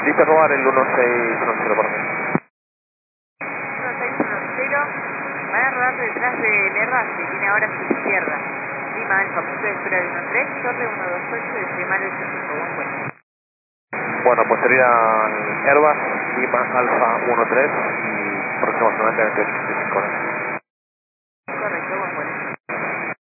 Dice robar el 1610, por favor. 1610, van a rodar detrás del Airbus que tiene ahora su izquierda. Lima Alfa, punto de espera de 13, Torre 128, decimal 85, buen vuelo. Bueno, pues serían Airbus, Lima Alfa 13 y próximamente 25 horas.